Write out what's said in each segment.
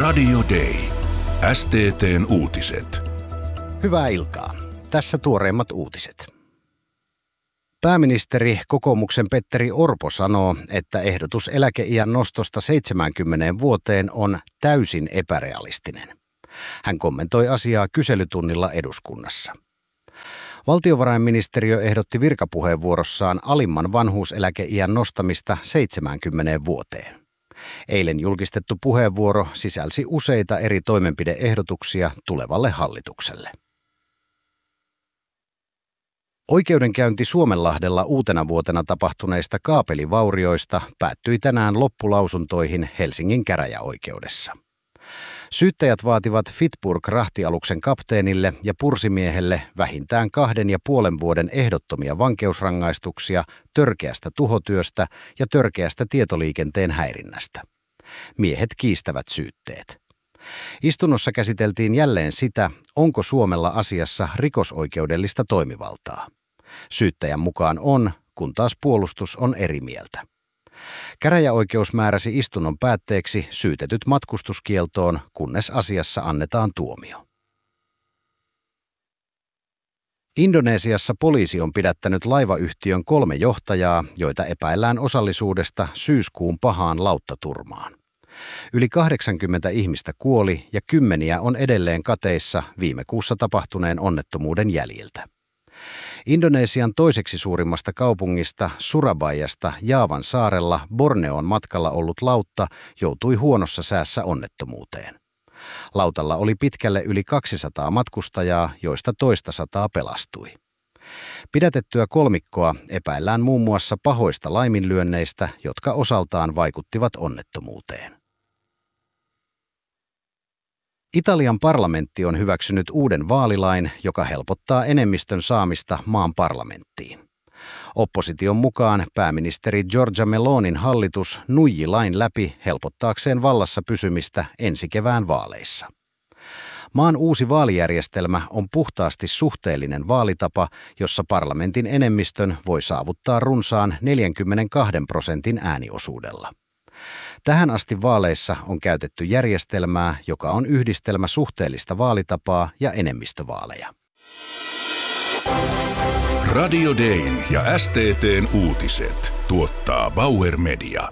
Radio Day. STT:n uutiset. Hyvää iltaa. Tässä tuoreimmat uutiset. Pääministeri kokoomuksen Petteri Orpo sanoo, että ehdotus eläkeiän nostosta 70 vuoteen on täysin epärealistinen. Hän kommentoi asiaa kyselytunnilla eduskunnassa. Valtiovarainministeriö ehdotti virkapuheenvuorossaan alimman vanhuuseläkeiän nostamista 70 vuoteen. Eilen julkistettu puheenvuoro sisälsi useita eri toimenpide-ehdotuksia tulevalle hallitukselle. Oikeudenkäynti Suomenlahdella uutena vuotena tapahtuneista kaapelivaurioista päättyi tänään loppulausuntoihin Helsingin käräjäoikeudessa. Syyttäjät vaativat Fitburg-rahtialuksen kapteenille ja pursimiehelle vähintään 2,5 vuoden ehdottomia vankeusrangaistuksia törkeästä tuhotyöstä ja törkeästä tietoliikenteen häirinnästä. Miehet kiistävät syytteet. Istunnossa käsiteltiin jälleen sitä, onko Suomella asiassa rikosoikeudellista toimivaltaa. Syyttäjän mukaan on, kun taas puolustus on eri mieltä. Käräjäoikeus määräsi istunnon päätteeksi syytetyt matkustuskieltoon, kunnes asiassa annetaan tuomio. Indonesiassa poliisi on pidättänyt laivayhtiön 3 johtajaa, joita epäillään osallisuudesta syyskuun pahaan lauttaturmaan. Yli 80 ihmistä kuoli ja kymmeniä on edelleen kateissa viime kuussa tapahtuneen onnettomuuden jäljiltä. Indonesian toiseksi suurimmasta kaupungista Surabayasta Jaavan saarella Borneon matkalla ollut lautta joutui huonossa säässä onnettomuuteen. Lautalla oli pitkälle yli 200 matkustajaa, joista toista sataa pelastui. Pidätettyä kolmikkoa epäillään muun muassa pahoista laiminlyönneistä, jotka osaltaan vaikuttivat onnettomuuteen. Italian parlamentti on hyväksynyt uuden vaalilain, joka helpottaa enemmistön saamista maan parlamenttiin. Opposition mukaan pääministeri Giorgia Melonin hallitus nuijii lain läpi helpottaakseen vallassa pysymistä ensi kevään vaaleissa. Maan uusi vaalijärjestelmä on puhtaasti suhteellinen vaalitapa, jossa parlamentin enemmistön voi saavuttaa runsaan 42% ääniosuudella. Tähän asti vaaleissa on käytetty järjestelmää, joka on yhdistelmä suhteellista vaalitapaa ja enemmistövaaleja. Radio Dayn ja STT:n uutiset tuottaa Bauer Media.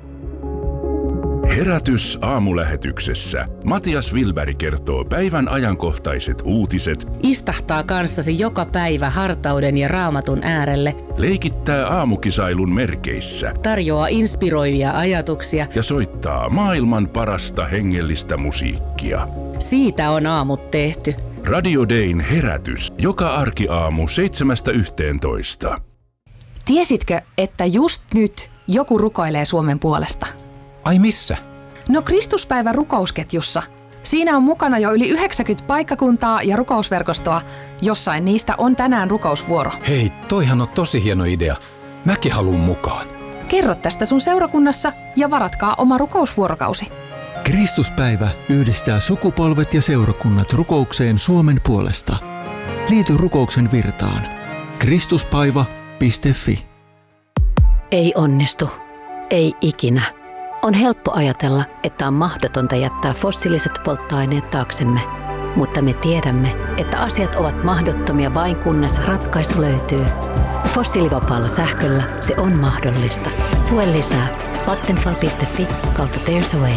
Herätys aamulähetyksessä. Matias Wilberg kertoo päivän ajankohtaiset uutiset. Istahtaa kanssasi joka päivä hartauden ja raamatun äärelle. Leikittää aamukisailun merkeissä. Tarjoaa inspiroivia ajatuksia. Ja soittaa maailman parasta hengellistä musiikkia. Siitä on aamut tehty. Radio Dayn herätys. Joka arkiaamu 7–11. Tiesitkö, että just nyt joku rukoilee Suomen puolesta? Ai missä? No Kristuspäivän rukousketjussa. Siinä on mukana jo yli 90 paikkakuntaa ja rukousverkostoa. Jossain niistä on tänään rukousvuoro. Hei, toihan on tosi hieno idea. Mäkin haluun mukaan. Kerro tästä sun seurakunnassa ja varatkaa oma rukousvuorokausi. Kristuspäivä yhdistää sukupolvet ja seurakunnat rukoukseen Suomen puolesta. Liity rukouksen virtaan. Kristuspaiva.fi. Ei onnistu. Ei ikinä. On helppo ajatella, että on mahdotonta jättää fossiiliset polttoaineet taaksemme, mutta me tiedämme, että asiat ovat mahdottomia vain kunnes ratkaisu löytyy. Fossiilivapaalla sähköllä se on mahdollista. Lue lisää vattenfall.fi/There's a way.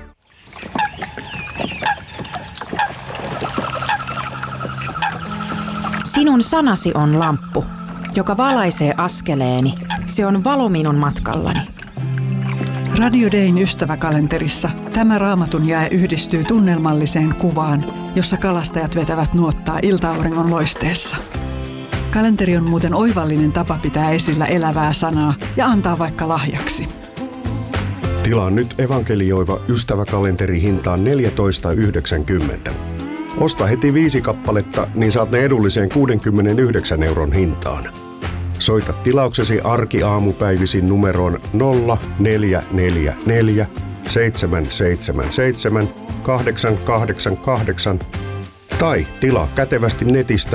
Sinun sanasi on lamppu, joka valaisee askeleeni. Se on valo minun matkallani. Radio Dayn ystäväkalenterissa tämä raamatun jae yhdistyy tunnelmalliseen kuvaan, jossa kalastajat vetävät nuottaa ilta-auringon loisteessa. Kalenteri on muuten oivallinen tapa pitää esillä elävää sanaa ja antaa vaikka lahjaksi. Tilaa nyt evankelioiva ystäväkalenteri hintaan 14,90. Osta heti 5 kappaletta, niin saat ne edulliseen 69 € hintaan. Soita tilauksesi arkiaamupäivisin numeroon 0444 777 888 tai tilaa kätevästi netistä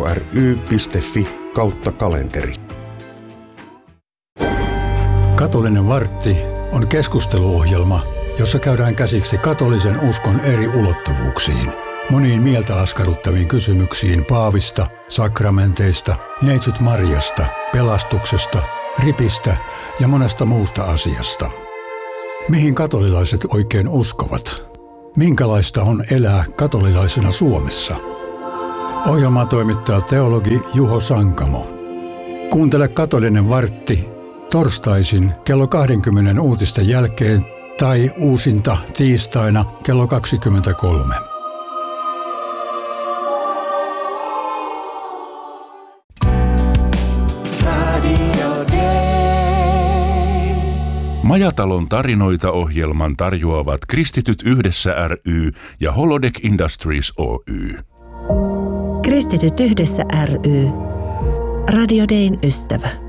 kry.fi/kalenteri. Katolinen vartti on keskusteluohjelma, jossa käydään käsiksi katolisen uskon eri ulottuvuuksiin. Moniin mieltä askarruttaviin kysymyksiin paavista, sakramenteista, neitsyt Mariasta, pelastuksesta, ripistä ja monesta muusta asiasta. Mihin katolilaiset oikein uskovat? Minkälaista on elää katolilaisena Suomessa? Ohjelmaa toimittaa teologi Juho Sankamo. Kuuntele Katolinen vartti torstaisin kello 20 uutisten jälkeen tai uusinta tiistaina kello 23. Majatalon tarinoita -ohjelman tarjoavat Kristityt Yhdessä ry ja Holodeck Industries Oy. Kristityt Yhdessä ry. Radio Dayn ystävä.